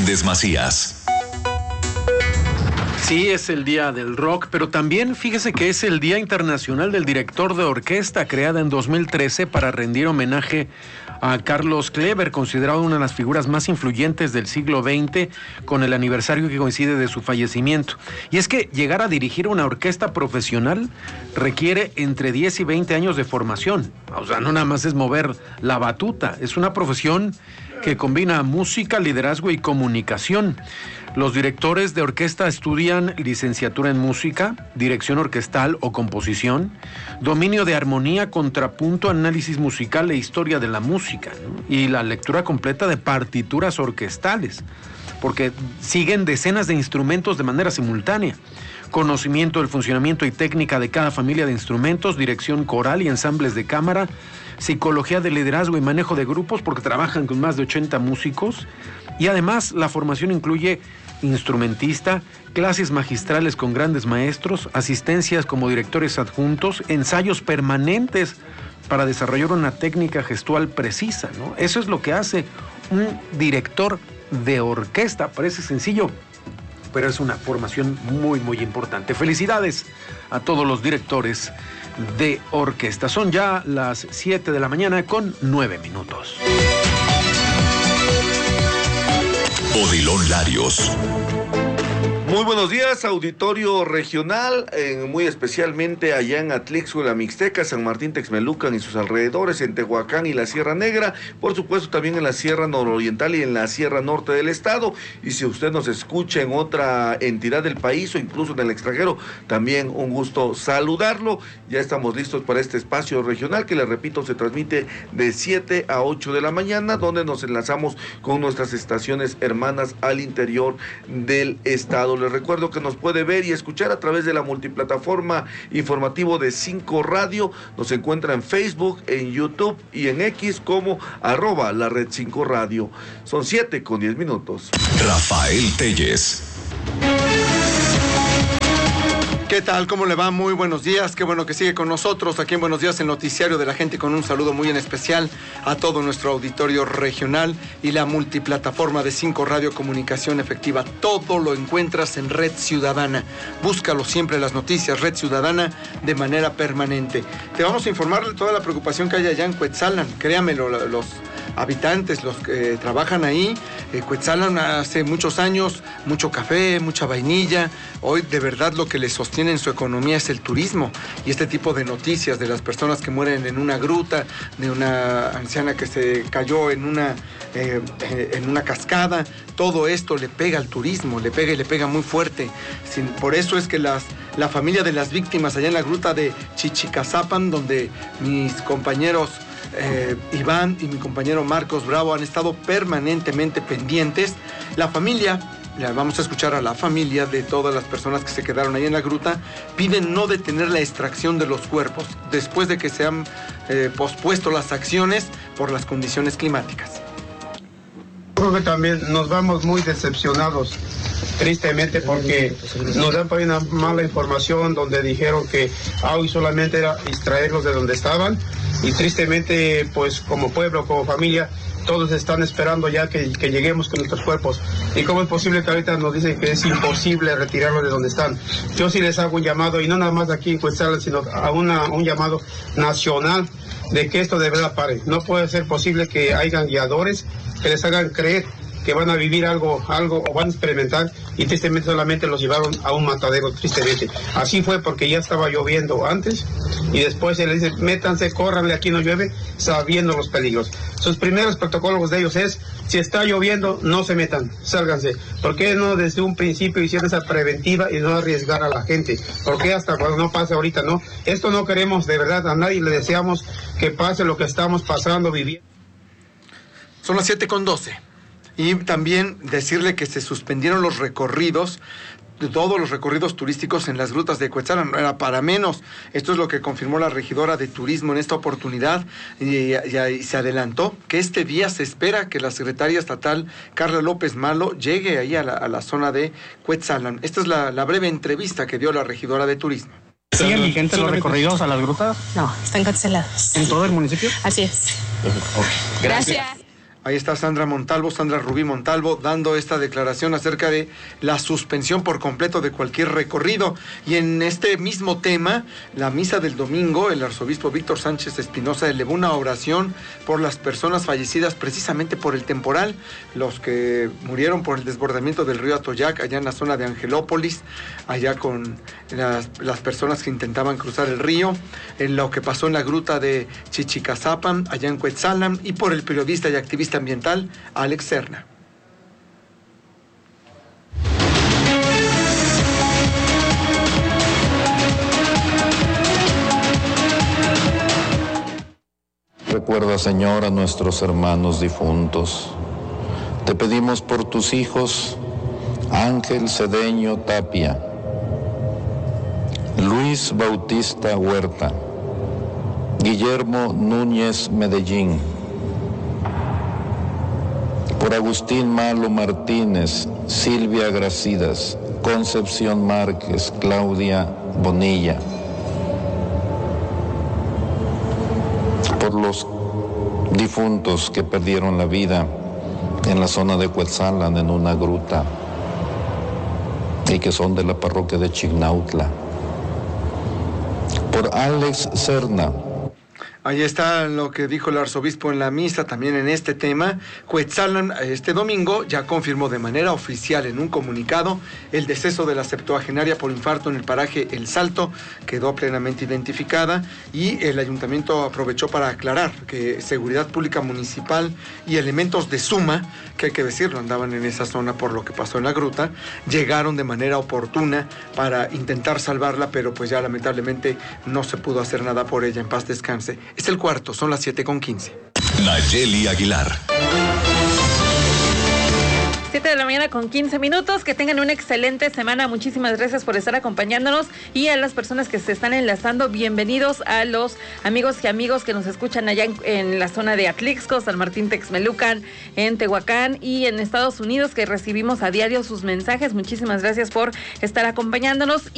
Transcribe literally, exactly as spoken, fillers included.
Méndez Macías. Sí, es el Día del Rock, pero también fíjese que es el Día Internacional del Director de Orquesta, creada en dos mil trece para rendir homenaje a Carlos Kleiber, considerado una de las figuras más influyentes del siglo veinte, con el aniversario que coincide de su fallecimiento. Y es que llegar a dirigir una orquesta profesional requiere entre diez y veinte años de formación. O sea, no nada más es mover la batuta, es una profesión que combina música, liderazgo y comunicación. Los directores de orquesta estudian licenciatura en música, dirección orquestal o composición, dominio de armonía, contrapunto, análisis musical e historia de la música, ¿no? Y la lectura completa de partituras orquestales, porque siguen decenas de instrumentos de manera simultánea. Conocimiento del funcionamiento y técnica de cada familia de instrumentos, dirección coral y ensambles de cámara, psicología de liderazgo y manejo de grupos, porque trabajan con más de ochenta músicos. Y además la formación incluye instrumentista, clases magistrales con grandes maestros, asistencias como directores adjuntos, ensayos permanentes para desarrollar una técnica gestual precisa, ¿no? Eso es lo que hace un director de orquesta. Parece sencillo, pero es una formación muy, muy importante. Felicidades a todos los directores de orquesta. Son ya las siete de la mañana con nueve minutos. Odilon Larios. Muy buenos días, auditorio regional, eh, muy especialmente allá en Atlixco, la Mixteca, San Martín Texmelucan y sus alrededores, en Tehuacán y la Sierra Negra, por supuesto también en la Sierra Nororiental y en la Sierra Norte del estado. Y si usted nos escucha en otra entidad del país o incluso en el extranjero, también un gusto saludarlo. Ya estamos listos para este espacio regional que, les repito, se transmite de siete a ocho de la mañana, donde nos enlazamos con nuestras estaciones hermanas al interior del estado. Les recuerdo que nos puede ver y escuchar a través de la multiplataforma informativo de cinco Radio. Nos encuentra en Facebook, en YouTube y en X como arroba la red cinco Radio. Son siete con diez minutos. Rafael Telles. ¿Qué tal? ¿Cómo le va? Muy buenos días. Qué bueno que sigue con nosotros aquí en Buenos Días, el noticiario de la gente, con un saludo muy en especial a todo nuestro auditorio regional y la multiplataforma de cinco Radio, comunicación efectiva. Todo lo encuentras en Red Ciudadana. Búscalo siempre, las noticias Red Ciudadana, de manera permanente. Te vamos a informar de toda la preocupación que hay allá en Cuetzalan. Créamelo, los habitantes, los que trabajan ahí, eh, Cuetzalan hace muchos años, mucho café, mucha vainilla. Hoy de verdad lo que les sostiene en su economía es el turismo, y este tipo de noticias de las personas que mueren en una gruta, de una anciana que se cayó en una, eh, en una cascada, todo esto le pega al turismo, le pega y le pega muy fuerte. Sin, por eso es que las, la familia de las víctimas allá en la gruta de Chichicazapan, donde mis compañeros Eh, Iván y mi compañero Marcos Bravo han estado permanentemente pendientes. La familia, ya vamos a escuchar a la familia de todas las personas que se quedaron ahí en la gruta, piden no detener la extracción de los cuerpos después de que se han eh, pospuesto las acciones por las condiciones climáticas. Creo que también nos vamos muy decepcionados, tristemente, porque nos dan por ahí una mala información donde dijeron que hoy solamente era extraerlos de donde estaban, y tristemente, pues como pueblo, como familia, todos están esperando ya que, que lleguemos con nuestros cuerpos. ¿Y cómo es posible que ahorita nos dicen que es imposible retirarlos de donde están? Yo sí les hago un llamado, y no nada más aquí en Cuetzalan, sino a una, un llamado nacional de que esto de verdad pare. No puede ser posible que hayan guiadores que les hagan creer que van a vivir algo, algo o van a experimentar, y tristemente solamente los llevaron a un matadero, tristemente. Así fue, porque ya estaba lloviendo antes, y después se les dice, métanse, córranle, aquí no llueve, sabiendo los peligros. Sus primeros protocolos de ellos es, si está lloviendo, no se metan, sálganse. ¿Por qué no desde un principio hicieron esa preventiva y no arriesgar a la gente? ¿Por qué hasta cuando no pase ahorita, no? Esto no queremos, de verdad, a nadie le deseamos que pase lo que estamos pasando, viviendo. Son las siete con doce. Y también decirle que se suspendieron los recorridos, todos los recorridos turísticos en las grutas de Cuetzalan. No era para menos. Esto es lo que confirmó la regidora de turismo en esta oportunidad, y, y, y se adelantó que este día se espera que la secretaria estatal Carla López Malo llegue ahí a la, a la zona de Cuetzalan. Esta es la, la breve entrevista que dio la regidora de turismo. ¿Siguen vigentes los recorridos a las grutas? No, están cancelados. ¿En todo el municipio? Así es. Okay. Gracias. Ahí está Sandra Montalvo, Sandra Rubí Montalvo, dando esta declaración acerca de la suspensión por completo de cualquier recorrido. Y en este mismo tema, la misa del domingo, el arzobispo Víctor Sánchez Espinosa elevó una oración por las personas fallecidas precisamente por el temporal, los que murieron por el desbordamiento del río Atoyac, allá en la zona de Angelópolis, allá con las, las personas que intentaban cruzar el río, en lo que pasó en la gruta de Chichicazapan, allá en Cuetzalan, y por el periodista y activista ambiental Alex Serna. Recuerda, Señor, a nuestros hermanos difuntos. Te pedimos por tus hijos Ángel Cedeño Tapia, Luis Bautista Huerta, Guillermo Núñez Medellín, por Agustín Malo Martínez, Silvia Gracidas, Concepción Márquez, Claudia Bonilla, por los difuntos que perdieron la vida en la zona de Cuetzalan, en una gruta, y que son de la parroquia de Chignautla, por Alex Serna. Ahí está lo que dijo el arzobispo en la misa también en este tema. Cuetzalan este domingo ya confirmó de manera oficial en un comunicado el deceso de la septuagenaria por infarto en el paraje El Salto, quedó plenamente identificada, y el ayuntamiento aprovechó para aclarar que Seguridad Pública Municipal y elementos de Suma, que hay que decirlo, andaban en esa zona por lo que pasó en la gruta, llegaron de manera oportuna para intentar salvarla, pero pues ya lamentablemente no se pudo hacer nada por ella. En paz descanse. Es el cuarto, son las siete con quince. Nayeli Aguilar. siete de la mañana con quince minutos. Que tengan una excelente semana. Muchísimas gracias por estar acompañándonos, y a las personas que se están enlazando, bienvenidos a los amigos y amigos que nos escuchan allá en, en la zona de Atlixco, San Martín Texmelucan, en Tehuacán y en Estados Unidos, que recibimos a diario sus mensajes. Muchísimas gracias por estar acompañándonos.